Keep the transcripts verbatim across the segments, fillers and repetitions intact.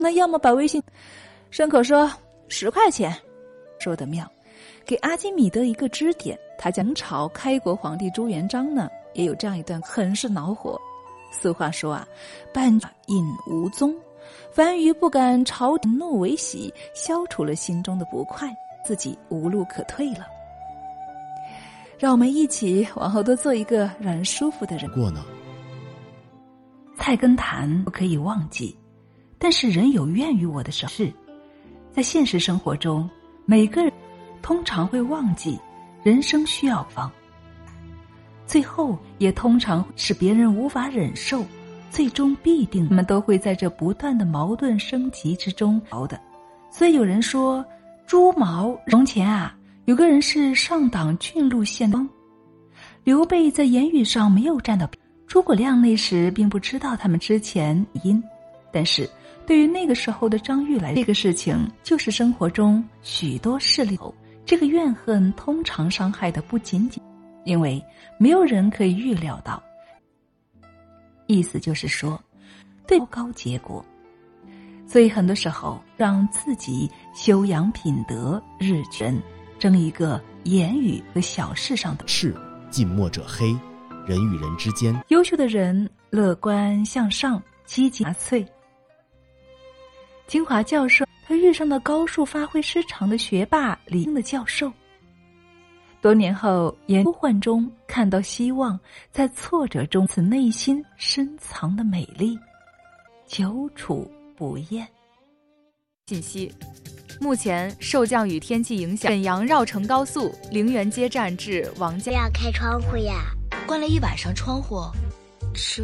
那要么把微信。申可说十块钱，说得妙，给阿基米德一个支点。他讲朝开国皇帝朱元璋呢，也有这样一段很是恼火。俗话说啊，半饮无踪。樊于不敢朝怒为喜，消除了心中的不快，自己无路可退了。让我们一起往后多做一个让人舒服的人。 过呢？ 菜根谭不可以忘记，但是人有怨于我的时候，是在现实生活中，每个人通常会忘记人生需要方，最后也通常使别人无法忍受，最终必定他们都会在这不断的矛盾升级之中熬的。所以有人说，朱毛从前啊，有个人是上党郡路县王，刘备在言语上没有占到，诸葛亮那时并不知道他们之前因，但是对于那个时候的张玉来，这个事情就是生活中许多事例后，这个怨恨通常伤害的不仅仅，因为没有人可以预料到。意思就是说，对高结果，所以很多时候让自己修养品德，日全争一个言语和小事上的赤，近墨者黑，人与人之间， 优秀的人乐观向上，积极纳粹。清华教授他遇上了高数发挥失常的学霸李英的教授，多年后研呼唤中看到希望，在挫折中此内心深藏的美丽，久处不厌。 信息：目前受降雨天气影响，沈阳绕城高速陵园街站至王家。 不要开窗户呀！ 关了一晚上窗户，这……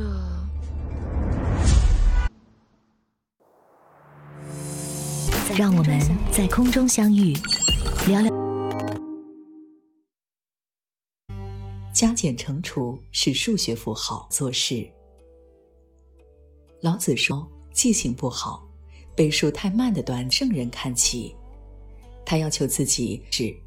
让我们在空中相遇，聊聊。 加减乘除是数学符号做事。老子说，记性不好，背数太慢的短圣人看齐。他要求自己是